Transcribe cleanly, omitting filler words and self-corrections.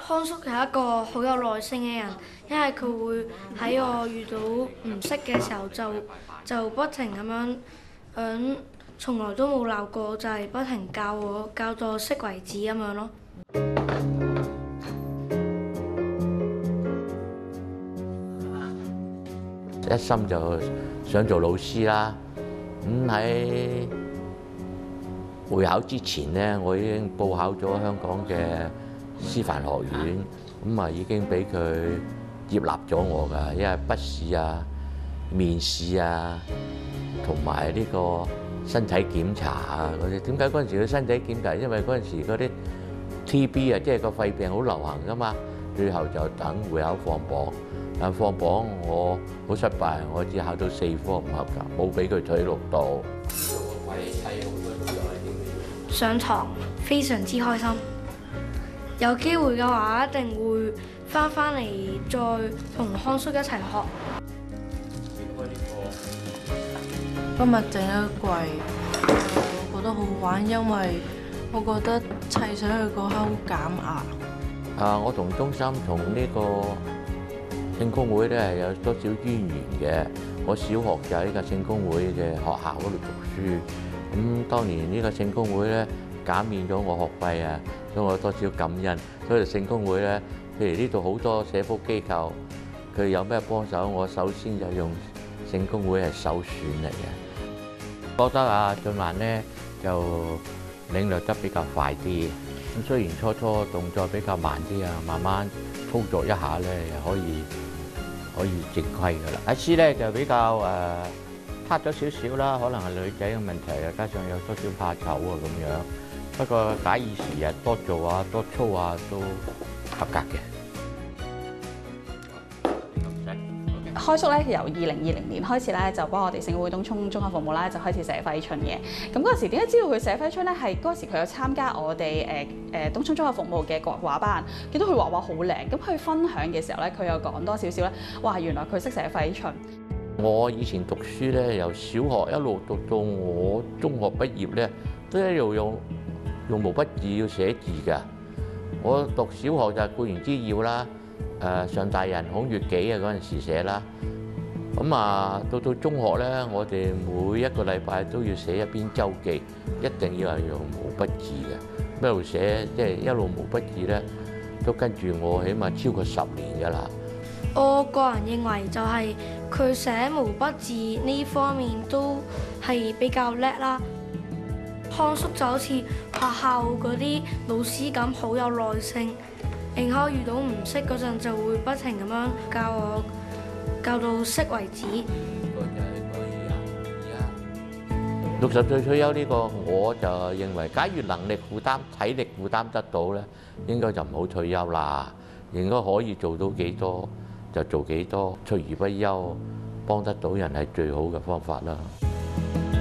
康叔係一個好有耐性嘅人，因為佢會喺我遇到唔識嘅時候就不停咁樣從來都冇鬧過，就係不停教我，教到我識為止咁樣咯。 一心就想做老師啦。咁喺會考之前呢，我已經報考咗香港嘅師範學院，咁啊已經俾佢接納咗我㗎。因為筆試啊、面試啊，同埋呢個身體檢查啊嗰啲。點解嗰陣時嘅身體檢查？因為嗰陣時嗰啲 TB 啊，即係個肺病好流行㗎嘛。最後就等會考放榜。但放榜我好失敗，我只考到4科唔合格，冇俾佢取錄到。 上堂非常之開心，有機會嘅話一定會翻嚟再同康叔一齊學。 今日整咗櫃，我覺得好好玩，因為我覺得砌上去嗰刻好減壓。 我同中心同呢個聖公會咧係有多少淵源嘅。我小學就喺呢個聖公會嘅學校嗰度讀書，咁當年呢個聖公會咧減免咗我學費啊，所以我有多少感恩。所以聖公會咧，譬如呢度好多社福機構，佢有咩幫手，我首先就用聖公會係首選嚟嘅。覺得啊，俊寰咧就領略得比較快啲。咁雖然初動作比較慢啲啊，慢慢操作一下咧，又可以正規㗎啦。阿詩咧就比較黑咗少少啦，可能係女仔嘅問題啊，加上有多少怕醜啊咁樣。不過假以時日，多做啊，多操啊，都合格嘅。 開叔咧由2020年開始咧就幫我哋聖公會東涌中學服務啦，就開始寫揮春嘅。咁嗰陣時點解知道佢寫揮春咧？係嗰陣時佢有參加我哋東涌中學服務嘅國畫班，見到佢畫畫好靚。咁佢分享嘅時候咧，佢又講多少少咧，哇！原來佢識寫揮春。 我以前讀書咧，由小學一路讀到我中學畢業咧，都一路用毛筆字要寫字㗎。我讀小學就固然之要啦。上大人孔乙己啊嗰陣時寫啦，咁啊到中學咧，我哋每一個禮拜都要寫一篇週記，一定要係用毛筆字嘅，一路寫即係一路毛筆字咧，都跟住我起碼超過10年㗎啦。 我個人認為就係佢寫毛筆字呢方面都係比較叻啦。康叔就好似學校嗰啲老師咁，好有耐性。然後遇到唔識嗰陣，就會不停咁樣教我，教到識為止。 60歲退休呢個，我就認為，假如能力負擔、體力負擔得到咧，應該就唔好退休啦。應該可以做到幾多就做幾多，退而不休，幫得到人係最好嘅方法啦。